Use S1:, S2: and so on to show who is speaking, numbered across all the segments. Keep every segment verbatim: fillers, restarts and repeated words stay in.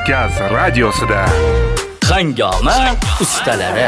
S1: Kavkaz radiosida
S2: Hangoma ustalari.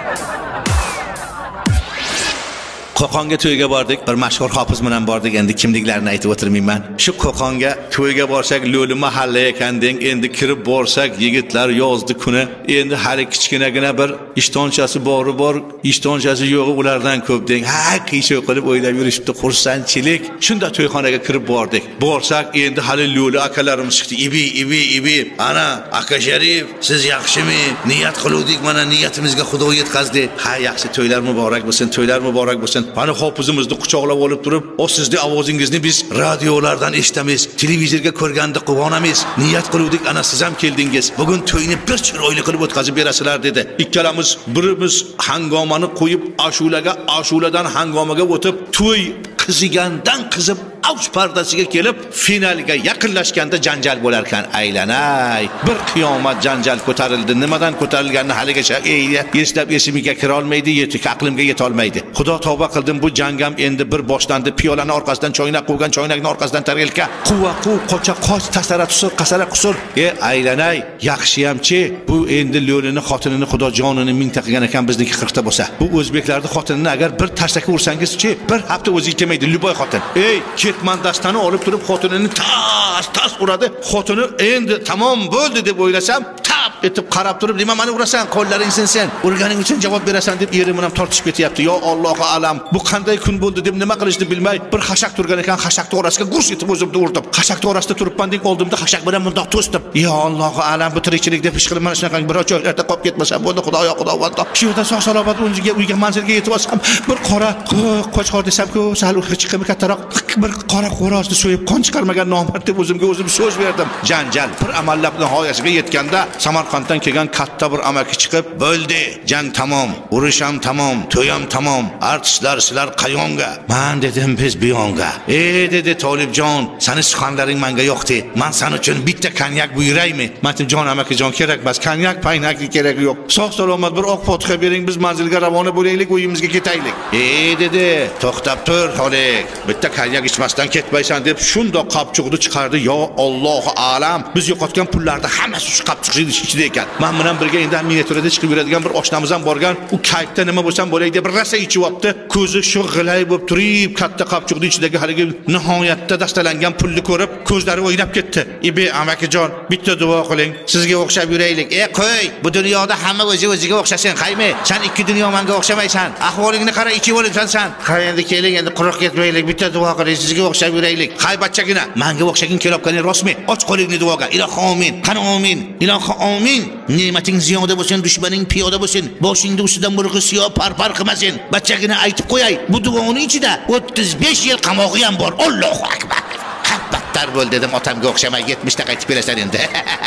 S3: Qo'qonga to'yga bordik, bir mashhur hofiz bilan bordik. Endi kimliklarini aytib o'tirmayman. Shu Qo'qonga to'yga borsak, lo'li mahalla ekan deng. Endi kirib borsak, yigitlar yozdi kuni. Endi hali kichkinagina bir ishtonchasi bori bor, ishtonchasi yo'g'i ulardan ko'p deng. Ha, qiyshoq qilib o'ylab yurishibdi, xursandchilik. Shunda to'yxonaga kirib bordik. Borsak, endi hali lo'li akalarimiz chiqdi. Ibi, ibi, ibi. Ana, aka Sharif, siz yaxshimi? Niyat qiluvdik, mana niyatimizga Xudo yetkazdi. Ha, yaxshi to'ylar muborak bo'lsin, to'ylar muborak bo'lsin. Mana hofizimizni quchoqlab olib turib, "O sizning ovozingizni biz radiolardan eshitamiz, televizorga ko'rganda quvonamiz. Niyat qiluvdik, ana siz ham keldingiz. Bugun to'yni bir chiroyli qilib o'tkazib berasizlar" dedi. Ikkalamiz birimiz hangomani qo'yib, ashulaga, ashuladan hangomaga o'tib, to'y qizigandan qizib avj pardasiga kelib, finalga yaqinlashganda janjal bo'lar ekan. Aylanay, bir qiyomat janjal ko'tarildi. Nimadan ko'tarilganini haligacha eslab esimga kira olmaydi, yetik aqlimga yeta olmaydi. Xudo tavba qildim, bu jangam endi bir boshlandi. Piyolani orqasidan choynak qo'ygan, choynakning orqasidan tarelka, quva quv, qocha qoch, tasara tusur, qasara qusur. E aylanay, yaxshiyamchi, bu endi lo'lini xotinini Xudo jonini mingta qilgan ekan, bizniki qirqta bo'lsa. Bu o'zbeklarning xotinini agar bir tarsaka ursangiz-chi, bir hafta o'ziga kelmaydi, Luboy xotin. Ey, ketmandastani olib turib xotinini tas tas uradi. Xotini endi tamom bo'ldi deb o'ylasam, tap etib qarab turib, "Nima meni urasan? Qo'llaring sinsin. Urganing uchun javob berasan" deb erim bilan tortishib ketyapti. Yo Allohu alam, bu qanday kun bo'ldi deb nima qilishni bilmay, bir xashak turgan ekan, xashak to'g'rasiga gush etib o'zimni urdim. Xashak to'g'rasida turibman deb oldimda xashak bilan bundoq to'sdim. Yo Allohu alam, bu tirikchilik deb ish qilib mana shunaqa bir joylarda qolib ketmasam bo'ldi. Xudoyo Xudovatto. Shu yerda sog' salomat o'ziga uyga manzilga yetib olsam, bir qora qo'chqor desam-ku, sal chiqib kattaroq bir qora xo'rozni so'yib qon chiqarmagan nomard deb o'zimga o'zim so'z berdim. Janjal bir amallab nihoyasiga yetganda Samarqanddan kelgan katta bir amaki chiqib, "Bo'ldi, jang tamom, urush ham tamom, to'y ham tamom. Artistlar sizlar qayonga?" Men dedim, "Biz buyonga." "Ey," dedi Tolibjon, "Seni suxanlaring menga yo'qdi. Men sen uchun bitta konyak buyuraymi?" Men aytdim, "Jon amaki-jon, kerak emas. Konyak, paynakli kerak yo'q. Sog' salomat bir oq fotiha bering, biz manzilga ravona bo'laylik, uyimizga ketaylik." "Ey," dedi, "to'xtab tur, Tolik. Bitta konyak ichmasdan ketmaysan" deb shundoq qapchuqni chiqardi. Yo Allohu alam, biz yo'qotgan pullarni hammasi shu qapchuqning ichida ekan. Men bilan birga endi miniaturada chiqib yuradigan bir oshnamiz ham borgan. U kaytda nima bo'lsam bo'lay deb rasa ichib olibdi. Ko'zi shu g'ilay bo'lib turib, katta qapchuqning ichidagi haligi nihoyatda dastalangan pulni ko'rib, ko'zlari o'ynab ketdi. "Ibi amakijon, bitta duo qiling. Sizga o'xshab yuraylik." "Ey qo'y, bu dunyoda hamma o'zi o'ziga o'xshasin, qaymi? Sen ikki dunyo menga o'xshamaysan. Ahvolingni qara, ichib olibsan sen. Qay endi keling, endi quruq ketmaylik, bitta duo qiling, sizga o'xshab yuraylik. Qay bachchagina, menga o'xshagin kelib qolgan rostmi? Och qo'lingni duoga. Ilohi amin. Qani amin. Ilohi amin. Ne'mating ziyoda bo'lsin, dushmaning piyoda bo'lsin. Boshingda ustidan burg'i siyo par-par qilmasin. Bachchagina aytib qo'yay, bu duoning ichida o'ttiz besh yil qamog'i ham bor. Allohu akbar. Qattar bo'l dedim, otamga o'xshamay yetmishta qaytib kelasan endi.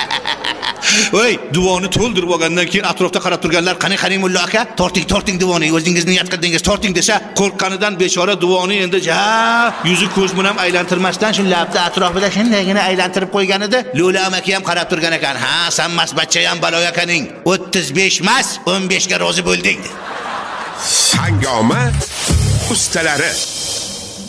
S3: Voy, duoni to'ldirib olgandan keyin atrofda qarab turganlar, "Qani qani mulla aka, torting, torting duoni, o'zingiz niyat qildingiz, torting" desa, qo'rqqanidan bechora duoni endi ja, yuzi ko'z bilan aylantirmasdan shu labda atrofida shundagina aylantirib qo'ygan edi. Lo'li amaki ham qarab turgan ekan. "Ha, sen mas bachcha ham baloy akaning. o'ttiz besh mas, o'n besh ga rozi bo'lding."
S1: Hangoma ustalari.